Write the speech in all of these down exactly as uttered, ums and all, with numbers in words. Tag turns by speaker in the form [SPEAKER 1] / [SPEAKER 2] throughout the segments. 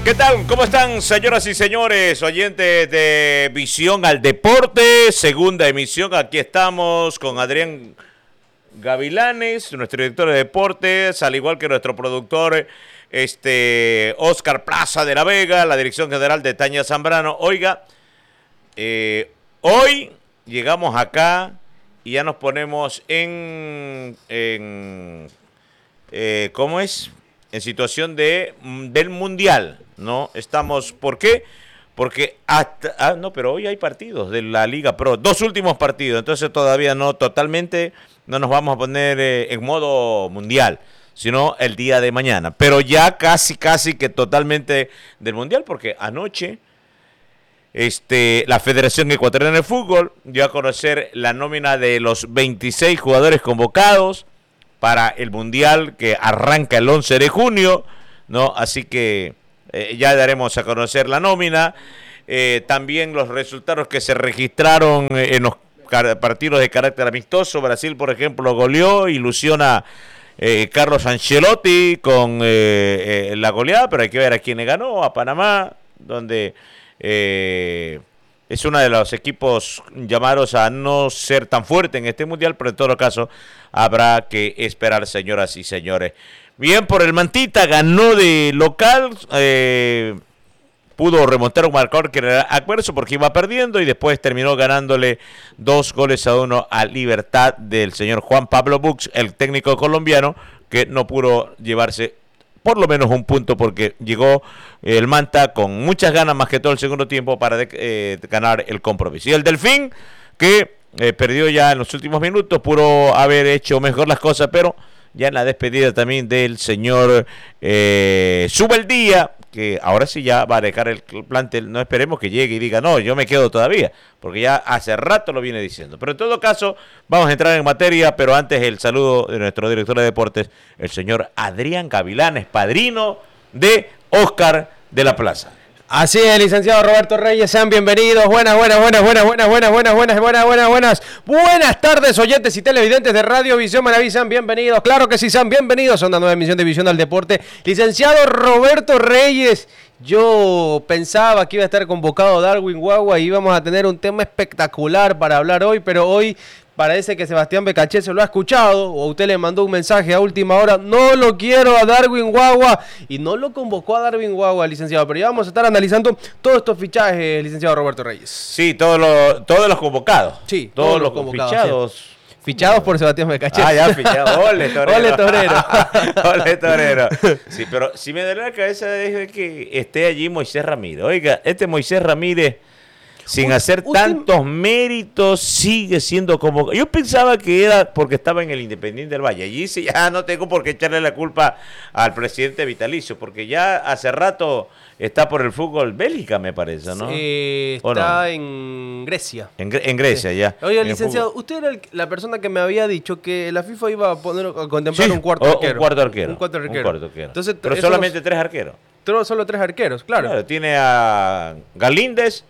[SPEAKER 1] ¿Qué tal? ¿Cómo están, señoras y señores, oyentes de Visión al Deporte? Segunda emisión, aquí estamos con Adrián Gavilanes, nuestro director de deportes, al igual que nuestro productor este, Oscar Plaza de la Vega, la dirección general de Tania Zambrano. Oiga, eh, hoy llegamos acá y ya nos ponemos en, en eh, ¿cómo es? En situación de del Mundial, ¿no? Estamos, ¿por qué? Porque hasta, ah, no, pero hoy hay partidos de la Liga Pro, dos últimos partidos, entonces todavía no, totalmente no nos vamos a poner eh, en modo mundial, sino el día de mañana, pero ya casi, casi que totalmente del Mundial, porque anoche este, la Federación Ecuatoriana de Fútbol dio a conocer la nómina de los veintiséis jugadores convocados para el Mundial que arranca el once de junio, ¿no? Así que eh, ya daremos a conocer la nómina. Eh, también los resultados que se registraron en los partidos de carácter amistoso. Brasil, por ejemplo, goleó, ilusiona eh, Carlos Ancelotti con eh, eh, la goleada, pero hay que ver a quién le ganó, a Panamá, donde eh, es uno de los equipos llamados a no ser tan fuerte en este Mundial, pero en todo caso habrá que esperar, señoras y señores. Bien, por el Mantita, ganó de local, eh, pudo remontar un marcador que era adverso porque iba perdiendo y después terminó ganándole dos goles a uno a Libertad del señor Juan Pablo Bux, el técnico colombiano, que no pudo llevarse por lo menos un punto porque llegó el Manta con muchas ganas más que todo el segundo tiempo para de, eh, ganar el compromiso. Y el Delfín, que eh, perdió ya en los últimos minutos, pudo haber hecho mejor las cosas, pero ya en la despedida también del señor eh, Subeldía, que ahora sí ya va a dejar el plantel. No esperemos que llegue y diga, no, yo me quedo todavía, porque ya hace rato lo viene diciendo. Pero en todo caso, vamos a entrar en materia, pero antes el saludo de nuestro director de deportes, el señor Adrián Gavilanes, padrino de Oscar de la Plaza.
[SPEAKER 2] Así es, licenciado Roberto Reyes, sean bienvenidos. Buenas, buenas, buenas, buenas, buenas, buenas, buenas, buenas, buenas, buenas, buenas. Buenas tardes, oyentes y televidentes de Radio Visión Maraví, sean bienvenidos. Claro que sí, sean bienvenidos a una nueva emisión de Visión al Deporte. Licenciado Roberto Reyes, yo pensaba que iba a estar convocado Darwin Guagua y íbamos a tener un tema espectacular para hablar hoy, pero hoy parece que Sebastián Becaché se lo ha escuchado o usted le mandó un mensaje a última hora, no lo quiero a Darwin Guagua, y no lo convocó a Darwin Guagua, licenciado, pero ya vamos a estar analizando todos estos fichajes, licenciado Roberto Reyes.
[SPEAKER 1] Sí, todos los, todos los convocados.
[SPEAKER 2] Sí,
[SPEAKER 1] todos, todos los
[SPEAKER 2] convocados.
[SPEAKER 1] Fichados.
[SPEAKER 2] Sí. Fichados por Sebastián Becaché.
[SPEAKER 1] Ah, ya, fichados. Ole, torero.
[SPEAKER 2] Ole, torero.
[SPEAKER 1] Ole, torero. Sí, pero si me duele la cabeza es que esté allí Moisés Ramírez. Oiga, este Moisés Ramírez, sin hacer
[SPEAKER 2] usted,
[SPEAKER 1] tantos méritos, sigue siendo como... Yo pensaba que era porque estaba en el Independiente del Valle. Allí sí ya no tengo por qué echarle la culpa al presidente vitalicio, porque ya hace rato está por el fútbol Bélgica, me parece, ¿no?
[SPEAKER 2] Eh, está no? en Grecia.
[SPEAKER 1] En, en Grecia, sí. Ya.
[SPEAKER 2] Oye, licenciado, usted era el, la persona que me había dicho que la FIFA iba a poner a contemplar
[SPEAKER 1] sí,
[SPEAKER 2] un cuarto
[SPEAKER 1] o,
[SPEAKER 2] arquero.
[SPEAKER 1] Un cuarto arquero.
[SPEAKER 2] Un cuarto arquero.
[SPEAKER 1] Un cuarto arquero.
[SPEAKER 2] Entonces,
[SPEAKER 1] pero solamente los, tres arqueros.
[SPEAKER 2] Solo tres arqueros, claro. Claro,
[SPEAKER 1] tiene a Galíndez,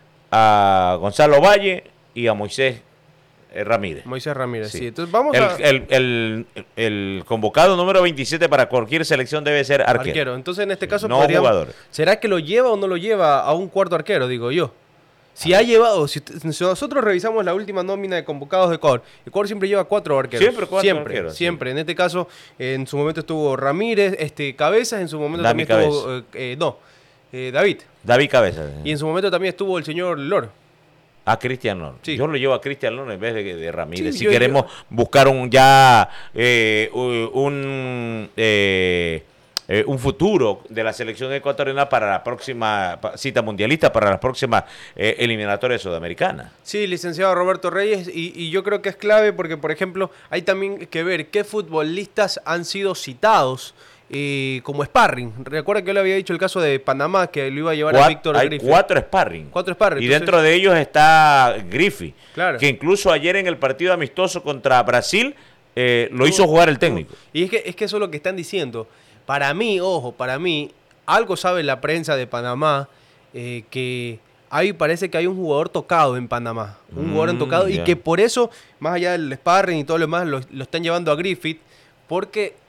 [SPEAKER 1] a Gonzalo Valle y a Moisés eh, Ramírez.
[SPEAKER 2] Moisés Ramírez, sí.
[SPEAKER 1] sí.
[SPEAKER 2] Entonces vamos
[SPEAKER 1] el,
[SPEAKER 2] a...
[SPEAKER 1] El, el, el convocado número veintisiete para cualquier selección debe ser arquero.
[SPEAKER 2] Arquero. Entonces en este caso
[SPEAKER 1] no
[SPEAKER 2] podríamos...
[SPEAKER 1] jugador.
[SPEAKER 2] ¿Será que lo lleva o no lo lleva a un cuarto arquero, digo yo? Si ha llevado, si, si nosotros revisamos la última nómina de convocados de Ecuador, Ecuador siempre lleva cuatro arqueros.
[SPEAKER 1] Siempre cuatro
[SPEAKER 2] siempre,
[SPEAKER 1] arqueros.
[SPEAKER 2] Siempre.
[SPEAKER 1] Sí.
[SPEAKER 2] En este caso, en su momento estuvo Ramírez, este Cabezas, en su momento
[SPEAKER 1] Dami
[SPEAKER 2] también estuvo... Eh, eh, no, eh, David.
[SPEAKER 1] David Cabezas.
[SPEAKER 2] Y en su momento también estuvo el señor Lor.
[SPEAKER 1] A Cristian Lor. Sí. Yo lo llevo a Cristian Lor en vez de, de Ramírez. Sí, si yo, queremos yo... buscar un ya eh, un eh, eh, un futuro de la selección ecuatoriana para la próxima cita mundialista, para las próximas eh, eliminatorias sudamericanas.
[SPEAKER 2] Sí, licenciado Roberto Reyes, y, y yo creo que es clave porque, por ejemplo, hay también que ver qué futbolistas han sido citados Eh, como sparring. Recuerda que yo le había dicho el caso de Panamá, que lo iba a llevar
[SPEAKER 1] Cuat,
[SPEAKER 2] a Víctor
[SPEAKER 1] hay
[SPEAKER 2] Griffith.
[SPEAKER 1] Cuatro sparring.
[SPEAKER 2] Cuatro sparring.
[SPEAKER 1] Y
[SPEAKER 2] entonces...
[SPEAKER 1] dentro de ellos está Griffith,
[SPEAKER 2] claro.
[SPEAKER 1] Que incluso ayer en el partido amistoso contra Brasil eh, lo uh, hizo jugar el técnico.
[SPEAKER 2] Uh, y es que, es que eso es lo que están diciendo. Para mí, ojo, para mí, algo sabe la prensa de Panamá, eh, que ahí parece que hay un jugador tocado en Panamá. Un mm, jugador tocado yeah. Y que por eso, más allá del sparring y todo lo demás, lo, lo están llevando a Griffith, porque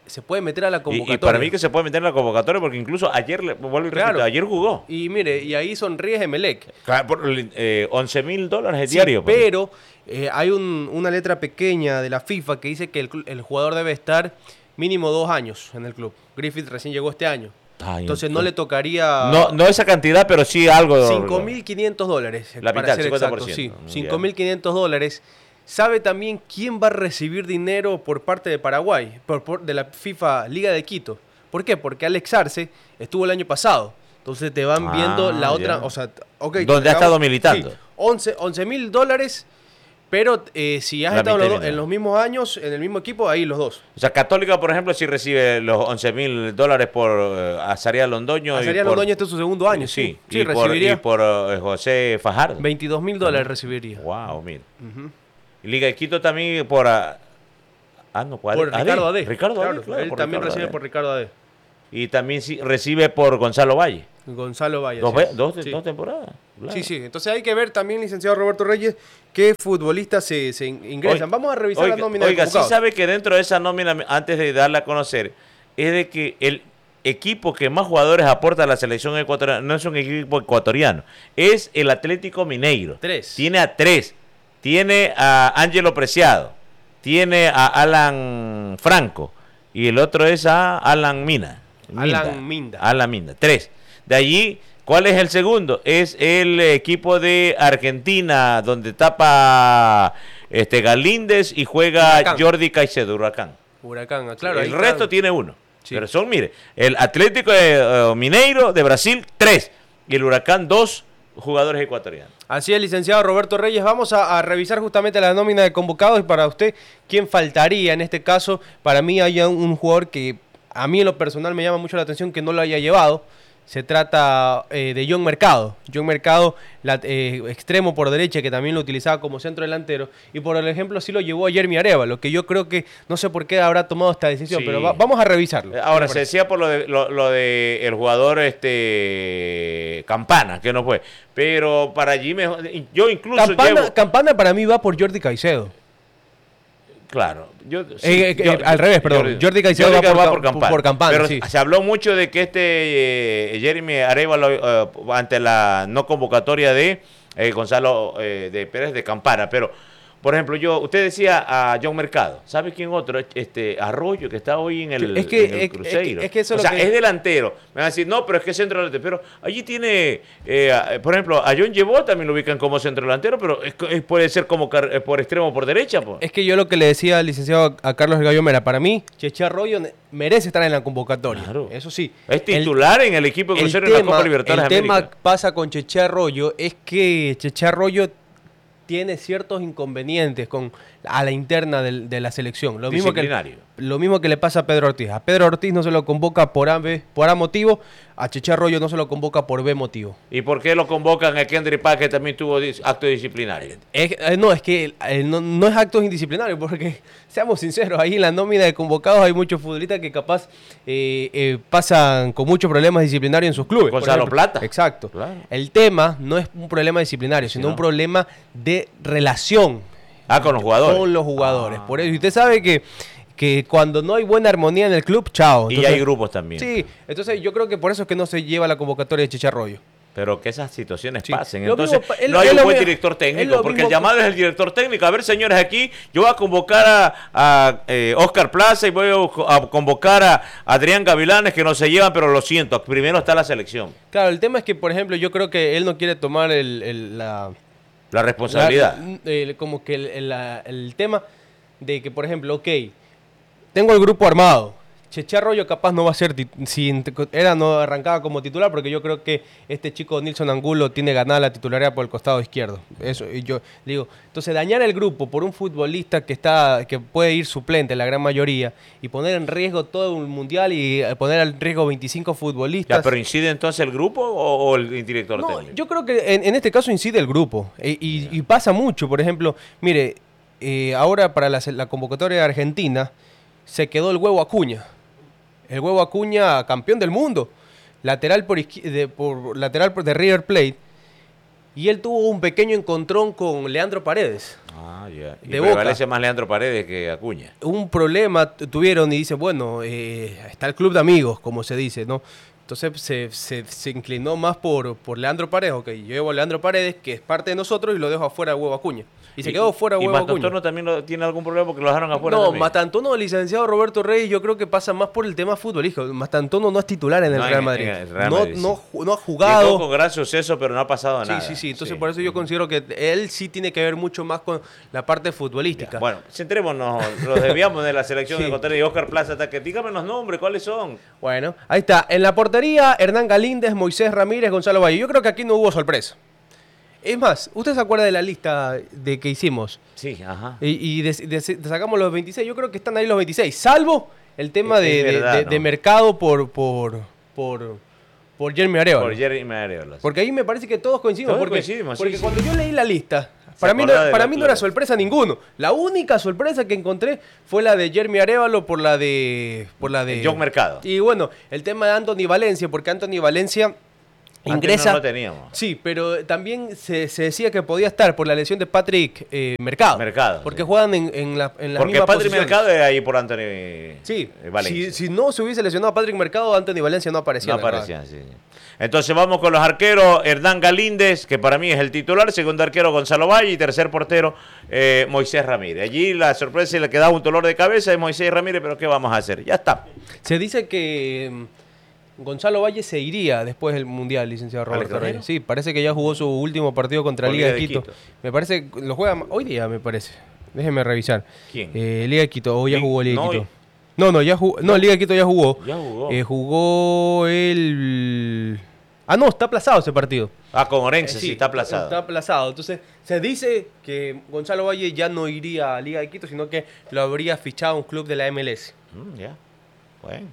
[SPEAKER 2] se puede meter a la
[SPEAKER 1] Y,
[SPEAKER 2] convocatoria.
[SPEAKER 1] y para mí que se puede meter en la convocatoria porque incluso ayer, le- vuelvo y repito,
[SPEAKER 2] Claro.
[SPEAKER 1] ayer jugó.
[SPEAKER 2] Y mire, y ahí sonríe Emelec.
[SPEAKER 1] Claro, por, eh, once mil dólares el
[SPEAKER 2] Sí,
[SPEAKER 1] diario. pues.
[SPEAKER 2] pero eh, hay un- una letra pequeña de la FIFA que dice que el, cl- el jugador debe estar mínimo dos años en el club. Griffith recién llegó este año.
[SPEAKER 1] Ay,
[SPEAKER 2] Entonces no
[SPEAKER 1] entonces-
[SPEAKER 2] le tocaría
[SPEAKER 1] No, no esa cantidad, pero sí algo.
[SPEAKER 2] cinco mil quinientos dólares.
[SPEAKER 1] La
[SPEAKER 2] para
[SPEAKER 1] mitad,
[SPEAKER 2] ser
[SPEAKER 1] cincuenta
[SPEAKER 2] exacto,
[SPEAKER 1] por ciento.
[SPEAKER 2] sí, cinco mil quinientos dólares. ¿Sabe también quién va a recibir dinero por parte de Paraguay? Por, por- de la FIFA Liga de Quito. ¿Por qué? Porque Alex Arce estuvo el año pasado. Entonces te van
[SPEAKER 1] Ah,
[SPEAKER 2] viendo la otra...
[SPEAKER 1] ya.
[SPEAKER 2] O sea, ok,
[SPEAKER 1] Donde
[SPEAKER 2] te
[SPEAKER 1] ha
[SPEAKER 2] entregamos-
[SPEAKER 1] estado militando.
[SPEAKER 2] Sí, once mil dólares, pero eh, si has
[SPEAKER 1] La
[SPEAKER 2] estado
[SPEAKER 1] mitad
[SPEAKER 2] los
[SPEAKER 1] y
[SPEAKER 2] dos-
[SPEAKER 1] mitad.
[SPEAKER 2] en los mismos años, en el mismo equipo, ahí los dos.
[SPEAKER 1] O sea, Católica, por ejemplo, sí recibe los once mil dólares por eh, Azaria Londoño. y
[SPEAKER 2] Azaria
[SPEAKER 1] por-
[SPEAKER 2] Londoño este es su segundo año, sí.
[SPEAKER 1] Sí,
[SPEAKER 2] Sí,
[SPEAKER 1] y, por, y
[SPEAKER 2] recibiría
[SPEAKER 1] por eh, José Fajardo.
[SPEAKER 2] veintidós mil dólares recibiría.
[SPEAKER 1] Wow, mira.
[SPEAKER 2] Ujú.
[SPEAKER 1] Y Liga de Quito también por... ah, ah, no, ¿cuál?
[SPEAKER 2] Por Ricardo Ade.
[SPEAKER 1] Ricardo Ade,
[SPEAKER 2] Claro,
[SPEAKER 1] claro,
[SPEAKER 2] él
[SPEAKER 1] por
[SPEAKER 2] también
[SPEAKER 1] Ricardo
[SPEAKER 2] recibe
[SPEAKER 1] Ade.
[SPEAKER 2] por Ricardo Ade.
[SPEAKER 1] Y también sí recibe por Gonzalo Valle.
[SPEAKER 2] Gonzalo Valle.
[SPEAKER 1] Dos,
[SPEAKER 2] sí.
[SPEAKER 1] ve- dos,
[SPEAKER 2] Sí.
[SPEAKER 1] dos temporadas. claro.
[SPEAKER 2] Sí, sí. Entonces hay que ver también, licenciado Roberto Reyes, qué futbolistas se, se in- ingresan.
[SPEAKER 1] Oiga,
[SPEAKER 2] Vamos a revisar
[SPEAKER 1] oiga,
[SPEAKER 2] la nómina de
[SPEAKER 1] Oiga, sí
[SPEAKER 2] convocados.
[SPEAKER 1] sabe que dentro de esa nómina, antes de darla a conocer, es de que el equipo que más jugadores aporta a la selección ecuatoriana no es un equipo ecuatoriano, es el Atlético Mineiro.
[SPEAKER 2] Tres.
[SPEAKER 1] Tiene a tres. Tiene a Ángelo Preciado. Tiene a Alan Franco. Y el otro es a Alan Mina.
[SPEAKER 2] Alan Minda.
[SPEAKER 1] Alan Minda. Tres. De allí, ¿cuál es el segundo? Es el equipo de Argentina, donde tapa este Galíndez y juega
[SPEAKER 2] Huracán.
[SPEAKER 1] Jordi Caicedo, Huracán.
[SPEAKER 2] Huracán, ah, claro.
[SPEAKER 1] el
[SPEAKER 2] ahí
[SPEAKER 1] resto
[SPEAKER 2] está.
[SPEAKER 1] tiene uno.
[SPEAKER 2] Sí.
[SPEAKER 1] Pero son, mire, el Atlético eh, eh, Mineiro de Brasil, tres. Y el Huracán, dos jugadores ecuatorianos.
[SPEAKER 2] Así es, licenciado Roberto Reyes. Vamos a, a revisar justamente la nómina de convocados y para usted, ¿quién faltaría en este caso? Para mí hay un, un jugador que a mí en lo personal me llama mucho la atención que no lo haya llevado. Se trata eh, de John Mercado. John Mercado, la, eh, extremo por derecha, que también lo utilizaba como centro delantero. Y por el ejemplo, sí lo llevó a Jeremy Arevalo, que yo creo que no sé por qué habrá tomado esta decisión,
[SPEAKER 1] Sí.
[SPEAKER 2] pero va- vamos a revisarlo.
[SPEAKER 1] Eh, Ahora,
[SPEAKER 2] ¿Qué
[SPEAKER 1] se
[SPEAKER 2] le
[SPEAKER 1] decía por lo de, lo, lo de el jugador este Campana, que no fue. Pero para allí mejor. Yo incluso
[SPEAKER 2] Campana,
[SPEAKER 1] llevo.
[SPEAKER 2] Campana para mí va por Jordi Caicedo.
[SPEAKER 1] Claro, yo,
[SPEAKER 2] Eh, eh, al revés, perdón. Jordi Caicedo va por Cam- por Campana,
[SPEAKER 1] Pero
[SPEAKER 2] sí.
[SPEAKER 1] se habló mucho de que este eh, Jeremy Arevalo, eh, ante la no convocatoria de eh, Gonzalo eh, de Pérez de Campana, pero por ejemplo, yo usted decía a John Mercado, ¿sabe quién otro? Este Arroyo, que está hoy en el,
[SPEAKER 2] Es que-
[SPEAKER 1] en el
[SPEAKER 2] es-
[SPEAKER 1] Cruzeiro.
[SPEAKER 2] es que eso
[SPEAKER 1] o
[SPEAKER 2] es lo
[SPEAKER 1] sea,
[SPEAKER 2] que-
[SPEAKER 1] es delantero. Me van a decir, no, pero es que es centro delantero. Pero allí tiene, eh, a- por ejemplo, a John Llevó también lo ubican como centro delantero, pero es- es- puede ser como car- eh, por extremo por derecha. Pues.
[SPEAKER 2] Es que yo lo que le decía al licenciado a Carlos El Gallo Mera, para mí, Cheche Arroyo ne- merece estar en la convocatoria.
[SPEAKER 1] Claro.
[SPEAKER 2] Eso sí.
[SPEAKER 1] Es titular en el equipo de
[SPEAKER 2] El
[SPEAKER 1] Crucero en la Copa
[SPEAKER 2] tema,
[SPEAKER 1] Libertadores
[SPEAKER 2] el
[SPEAKER 1] de
[SPEAKER 2] tema
[SPEAKER 1] América.
[SPEAKER 2] pasa con Cheche Arroyo es que Cheche Arroyo tiene ciertos inconvenientes con a la interna del- de la selección. Lo mismo, que,
[SPEAKER 1] Disciplinario.
[SPEAKER 2] lo mismo que le pasa a Pedro Ortiz. A Pedro Ortiz no se lo convoca por A, B- por A motivo, a Cheche Arroyo no se lo convoca por B motivo.
[SPEAKER 1] ¿Y por qué lo convocan a Kendry Paz, que también tuvo dis- acto disciplinario?
[SPEAKER 2] Es- eh, no, es que eh, no, no es actos indisciplinarios, porque seamos sinceros, ahí en la nómina de convocados hay muchos futbolistas que capaz eh, eh, pasan con muchos problemas disciplinarios en sus clubes. por
[SPEAKER 1] Gonzalo
[SPEAKER 2] ejemplo.
[SPEAKER 1] Plata.
[SPEAKER 2] Exacto.
[SPEAKER 1] Claro.
[SPEAKER 2] El tema no es un problema disciplinario, sino
[SPEAKER 1] no.
[SPEAKER 2] un problema de relación
[SPEAKER 1] Ah, con los jugadores.
[SPEAKER 2] con los jugadores.
[SPEAKER 1] Ah.
[SPEAKER 2] Por eso, y usted sabe que, que cuando no hay buena armonía en el club, chao.
[SPEAKER 1] Y
[SPEAKER 2] Entonces-
[SPEAKER 1] hay grupos también.
[SPEAKER 2] Sí, entonces yo creo que por eso es que no se lleva la convocatoria de Chicharroyo.
[SPEAKER 1] Pero que esas situaciones
[SPEAKER 2] Sí.
[SPEAKER 1] pasen.
[SPEAKER 2] Lo
[SPEAKER 1] Entonces,
[SPEAKER 2] mismo pa- es
[SPEAKER 1] no
[SPEAKER 2] lo-
[SPEAKER 1] hay
[SPEAKER 2] es
[SPEAKER 1] un
[SPEAKER 2] lo
[SPEAKER 1] buen
[SPEAKER 2] mismo-
[SPEAKER 1] director
[SPEAKER 2] es
[SPEAKER 1] técnico,
[SPEAKER 2] lo
[SPEAKER 1] porque
[SPEAKER 2] mismo
[SPEAKER 1] el llamado
[SPEAKER 2] que-
[SPEAKER 1] es el director técnico. A ver, señores, aquí yo voy a convocar a, a, eh, Oscar Plaza y voy a, a convocar a Adrián Gavilanes, que no se llevan, pero lo siento, primero está la selección,
[SPEAKER 2] Claro, el tema es que, por ejemplo, yo creo que él no quiere tomar el, el- la...
[SPEAKER 1] la responsabilidad.
[SPEAKER 2] la- el- como que el, el- la- el tema de que, por ejemplo, ok, tengo el grupo armado. Cheche Arroyo capaz no va a ser, tit- si ent- era no arrancaba como titular, porque yo creo que este chico Nilson Angulo tiene ganada la titularidad por el costado izquierdo. Eso, y yo digo, entonces dañar el grupo por un futbolista que está, que puede ir suplente la gran mayoría, y poner en riesgo todo un mundial y eh, poner en riesgo veinticinco futbolistas.
[SPEAKER 1] Ya, pero ¿incide entonces el grupo o, o el director
[SPEAKER 2] No,
[SPEAKER 1] técnico?
[SPEAKER 2] yo creo que en, en este caso incide el grupo. E- y, y pasa mucho. Por ejemplo, mire, eh, ahora para la, se- la convocatoria de Argentina se quedó el huevo Acuña. El huevo Acuña, campeón del mundo. Lateral por, izqui- de, por lateral por- de River Plate. y él tuvo un pequeño encontrón con Leandro Paredes.
[SPEAKER 1] Ah, ya. Y
[SPEAKER 2] de
[SPEAKER 1] prevalece
[SPEAKER 2] Boca.
[SPEAKER 1] más Leandro Paredes que Acuña.
[SPEAKER 2] Un problema t- tuvieron y dice, bueno, eh, está el club de amigos, como se dice, ¿no? Entonces se, se, se inclinó más por, por Leandro Paredes. Ok, yo llevo a Leandro Paredes, que es parte de nosotros, y lo dejo afuera de Huevo Acuña. Y se quedó fuera de
[SPEAKER 1] ¿Y
[SPEAKER 2] Huevo Acuña.
[SPEAKER 1] Mastantuono también lo- tiene algún problema porque lo dejaron afuera
[SPEAKER 2] No,
[SPEAKER 1] también?
[SPEAKER 2] Mastantuono, el licenciado Roberto Reyes, yo creo que pasa más por el tema futbolístico. Mastantuono no es titular en el
[SPEAKER 1] No,
[SPEAKER 2] Real
[SPEAKER 1] en-
[SPEAKER 2] Madrid.
[SPEAKER 1] en el Real
[SPEAKER 2] no,
[SPEAKER 1] Madrid,
[SPEAKER 2] no,
[SPEAKER 1] sí.
[SPEAKER 2] ju- no ha
[SPEAKER 1] Llegó
[SPEAKER 2] jugado.
[SPEAKER 1] con gran suceso, pero no ha pasado
[SPEAKER 2] Sí,
[SPEAKER 1] nada.
[SPEAKER 2] sí, sí. Entonces,
[SPEAKER 1] Sí.
[SPEAKER 2] por eso yo considero que él sí tiene que ver mucho más con la parte futbolística.
[SPEAKER 1] Ya, bueno, centrémonos, nos desviamos de la selección
[SPEAKER 2] Sí.
[SPEAKER 1] de Contreras y Oscar Plaza Ataque. Dígame los nombres, ¿cuáles son?
[SPEAKER 2] Bueno, ahí está. En la portería, Hernán Galíndez, Moisés Ramírez, Gonzalo Valle. Yo creo que aquí no hubo sorpresa. Es más, ¿usted se acuerda de la lista de que hicimos?
[SPEAKER 1] Sí, ajá.
[SPEAKER 2] Y, y de- de- de- sacamos los veintiséis. Yo creo que están ahí los veintiséis. Salvo el tema
[SPEAKER 1] Es-
[SPEAKER 2] de,
[SPEAKER 1] es
[SPEAKER 2] de-
[SPEAKER 1] verdad,
[SPEAKER 2] de-
[SPEAKER 1] ¿no?
[SPEAKER 2] de mercado por, por, por, por Jeremy Arevalo.
[SPEAKER 1] Por Jeremy Areolas.
[SPEAKER 2] Porque ahí me parece que todos coincidimos.
[SPEAKER 1] Todos
[SPEAKER 2] porque
[SPEAKER 1] coincidimos, sí,
[SPEAKER 2] porque
[SPEAKER 1] sí.
[SPEAKER 2] cuando yo leí la lista, para mí, no,
[SPEAKER 1] acordaba de
[SPEAKER 2] para
[SPEAKER 1] la
[SPEAKER 2] mí no era
[SPEAKER 1] clave.
[SPEAKER 2] sorpresa ninguno. La única sorpresa que encontré fue la de Jeremy Arevalo por la de... Por la de
[SPEAKER 1] John Mercado.
[SPEAKER 2] Y bueno, el tema de Anthony Valencia, porque Anthony Valencia
[SPEAKER 1] Antes
[SPEAKER 2] ingresa...
[SPEAKER 1] no lo teníamos.
[SPEAKER 2] Sí, pero también se, se decía que podía estar por la lesión de Patrick eh, Mercado.
[SPEAKER 1] Mercado,
[SPEAKER 2] Porque
[SPEAKER 1] sí.
[SPEAKER 2] juegan en, en, la, en las
[SPEAKER 1] Porque
[SPEAKER 2] mismas
[SPEAKER 1] Patrick
[SPEAKER 2] posiciones.
[SPEAKER 1] Mercado es ahí por Anthony
[SPEAKER 2] Sí,
[SPEAKER 1] eh, Valencia.
[SPEAKER 2] si, si no se hubiese lesionado a Patrick Mercado, Anthony Valencia no aparecía.
[SPEAKER 1] No
[SPEAKER 2] en el
[SPEAKER 1] aparecían, sí. Entonces vamos con los arqueros. Hernán Galíndez, que para mí es el titular. Segundo arquero, Gonzalo Valle. Y tercer portero, eh, Moisés Ramírez. Allí la sorpresa y le quedaba un dolor de cabeza de Moisés Ramírez, pero ¿qué vamos a hacer? Ya está.
[SPEAKER 2] Se dice que mm, Gonzalo Valle se iría después del Mundial, licenciado Roberto
[SPEAKER 1] extranjero?
[SPEAKER 2] Reyes. Sí, parece que ya jugó su último partido contra
[SPEAKER 1] Con
[SPEAKER 2] Liga
[SPEAKER 1] Liga
[SPEAKER 2] de
[SPEAKER 1] de
[SPEAKER 2] Quito.
[SPEAKER 1] Quito.
[SPEAKER 2] Me parece que lo juega hoy día, me parece. Déjeme revisar.
[SPEAKER 1] ¿Quién?
[SPEAKER 2] Eh, Liga de Quito, o ya
[SPEAKER 1] Li-
[SPEAKER 2] jugó Liga de
[SPEAKER 1] no,
[SPEAKER 2] Quito.
[SPEAKER 1] y-
[SPEAKER 2] No, no, ya jugó. No, Liga de Quito ya jugó.
[SPEAKER 1] Ya jugó.
[SPEAKER 2] Eh, jugó el... Ah, no, está aplazado ese partido.
[SPEAKER 1] Ah, con Orense,
[SPEAKER 2] Eh,
[SPEAKER 1] sí, está aplazado.
[SPEAKER 2] Está aplazado. Entonces, se dice que Gonzalo Valle ya no iría a Liga de Quito, sino que lo habría fichado un club de la M L S.
[SPEAKER 1] Mm, ya. Bueno.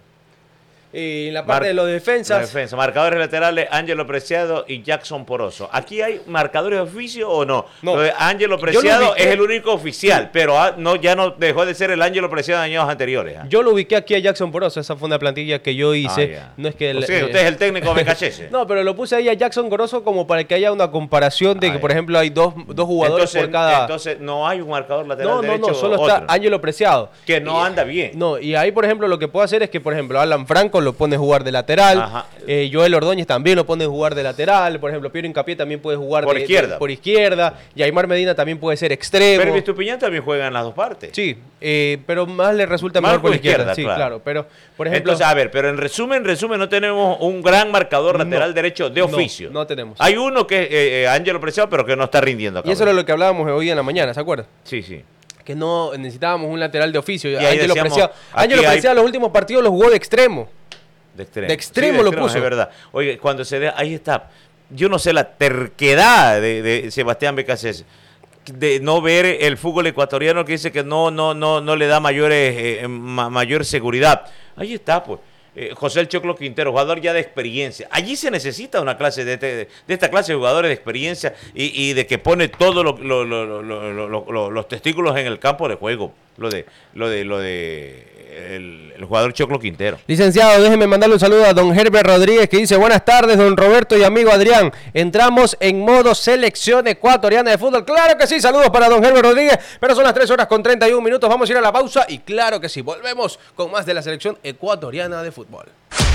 [SPEAKER 2] Eh, en la parte
[SPEAKER 1] Mar-
[SPEAKER 2] de los
[SPEAKER 1] La
[SPEAKER 2] defensas...
[SPEAKER 1] defensa. Marcadores laterales, Ángelo Preciado y Jackson Poroso. ¿Aquí hay marcadores de oficio o no?
[SPEAKER 2] No.
[SPEAKER 1] Lo de Ángelo
[SPEAKER 2] Yo
[SPEAKER 1] Preciado
[SPEAKER 2] lo ubiqué-
[SPEAKER 1] es el único oficial, pero ah, no, ya no dejó de ser el Ángelo Preciado de años anteriores. ah.
[SPEAKER 2] Yo lo ubiqué aquí a Jackson Poroso, esa fue una plantilla que yo hice.
[SPEAKER 1] Ah, ya.
[SPEAKER 2] No es que...
[SPEAKER 1] O
[SPEAKER 2] el-
[SPEAKER 1] sea,
[SPEAKER 2] eh,
[SPEAKER 1] usted es el técnico de Becachese.
[SPEAKER 2] No, pero lo puse ahí a Jackson Poroso como para que haya una comparación de
[SPEAKER 1] Ah,
[SPEAKER 2] que,
[SPEAKER 1] ya.
[SPEAKER 2] por ejemplo, hay dos, dos jugadores
[SPEAKER 1] entonces,
[SPEAKER 2] por cada...
[SPEAKER 1] entonces no hay un marcador lateral
[SPEAKER 2] no, no,
[SPEAKER 1] derecho
[SPEAKER 2] no, solo
[SPEAKER 1] otro,
[SPEAKER 2] está Ángelo Preciado.
[SPEAKER 1] que no
[SPEAKER 2] Y-
[SPEAKER 1] anda bien.
[SPEAKER 2] No, y ahí, por ejemplo, lo que puedo hacer es que, por ejemplo, Alan Franco lo pone a jugar de lateral.
[SPEAKER 1] Ajá.
[SPEAKER 2] eh, Joel Ordóñez también lo pone a jugar de lateral. Por ejemplo, Piero Hincapié también puede jugar
[SPEAKER 1] Por
[SPEAKER 2] de-
[SPEAKER 1] izquierda.
[SPEAKER 2] de- por izquierda. Y Aymar Medina también puede ser extremo.
[SPEAKER 1] Pero Estupiñán también juega en las dos partes.
[SPEAKER 2] Sí, eh, pero más le resulta
[SPEAKER 1] Más
[SPEAKER 2] mejor por
[SPEAKER 1] por
[SPEAKER 2] la izquierda.
[SPEAKER 1] izquierda,
[SPEAKER 2] Sí,
[SPEAKER 1] claro.
[SPEAKER 2] claro. Pero, por ejemplo...
[SPEAKER 1] Entonces, a ver, pero en resumen, en resumen, no tenemos un gran marcador lateral
[SPEAKER 2] No,
[SPEAKER 1] derecho de
[SPEAKER 2] no,
[SPEAKER 1] oficio.
[SPEAKER 2] no tenemos.
[SPEAKER 1] Hay uno que es eh, eh, Ángelo Preciado, pero que no está rindiendo acá.
[SPEAKER 2] y eso era lo que hablábamos hoy en la mañana, ¿se acuerdan?
[SPEAKER 1] Sí, sí.
[SPEAKER 2] Que no necesitábamos un lateral de oficio.
[SPEAKER 1] Y ahí
[SPEAKER 2] Ángelo
[SPEAKER 1] decíamos,
[SPEAKER 2] Preciado,
[SPEAKER 1] aquí
[SPEAKER 2] Ángelo
[SPEAKER 1] hay-
[SPEAKER 2] Preciado los últimos partidos los jugó de extremo.
[SPEAKER 1] De extremo.
[SPEAKER 2] De extremo lo puso.
[SPEAKER 1] Es verdad. Oye, cuando se ve, ahí está. Yo no sé la terquedad de, de Sebastián Becasés de no ver el fútbol ecuatoriano que dice que no, no, no, no le da mayores, eh, ma- mayor seguridad. Ahí está, pues. Eh, José El Choclo Quintero, jugador ya de experiencia. Allí se necesita una clase de, este- de esta clase de jugadores de experiencia y, y de que pone todos lo, lo- lo- lo- lo- lo- lo- los testículos en el campo de juego. Lo de, lo de, lo de el, el jugador Choclo Quintero.
[SPEAKER 2] Licenciado, déjeme mandarle un saludo a don Herbert Rodríguez que dice: buenas tardes, don Roberto y amigo Adrián. Entramos en modo selección ecuatoriana de fútbol. Claro que sí, saludos para don Herbert Rodríguez. Pero son las tres horas con treinta y un minutos. Vamos a ir a la pausa y claro que sí, volvemos con más de la selección ecuatoriana de fútbol.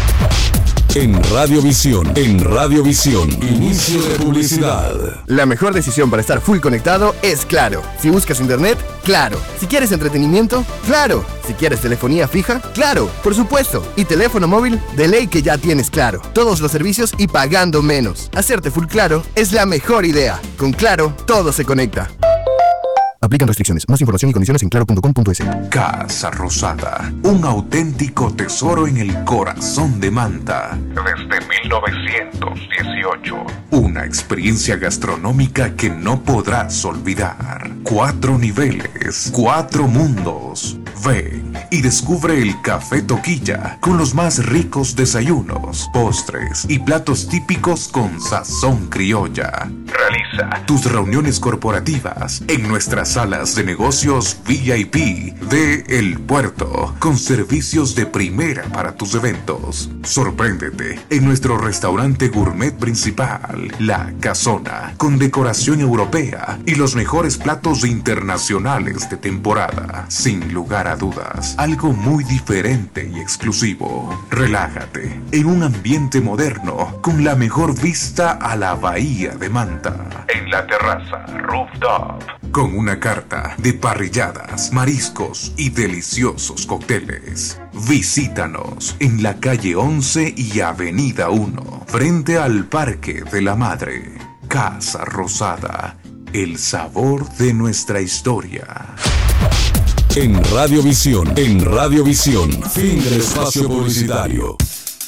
[SPEAKER 3] En Radiovisión, en Radiovisión, inicio de publicidad.
[SPEAKER 4] La mejor decisión para estar full conectado es Claro. Si buscas internet, Claro. Si quieres entretenimiento, Claro. Si quieres telefonía fija, Claro, por supuesto. Y teléfono móvil, de ley que ya tienes Claro. Todos los servicios y pagando menos. Hacerte full Claro es la mejor idea. Con Claro, todo se conecta. Aplican restricciones. Más información y condiciones en claro punto com punto es.
[SPEAKER 5] Casa Rosada, un auténtico tesoro en el corazón de Manta. Desde mil novecientos dieciocho. Una experiencia gastronómica que no podrás olvidar. Cuatro niveles, cuatro mundos. Ven y descubre el Café Toquilla con los más ricos desayunos, postres y platos típicos con sazón criolla. Realiza Organiza tus reuniones corporativas en nuestras salas de negocios V I P de El Puerto, con servicios de primera para tus eventos. Sorpréndete en nuestro restaurante gourmet principal, La Casona, con decoración europea y los mejores platos internacionales de temporada. Sin lugar a dudas, algo muy diferente y exclusivo. Relájate en un ambiente moderno con la mejor vista a la bahía de Manta. En la terraza Rooftop, con una carta de parrilladas, mariscos y deliciosos cócteles. Visítanos en la calle once y avenida uno, frente al Parque de la Madre. Casa Rosada, el sabor de nuestra historia.
[SPEAKER 3] En Radiovisión, en Radiovisión, fin del espacio publicitario.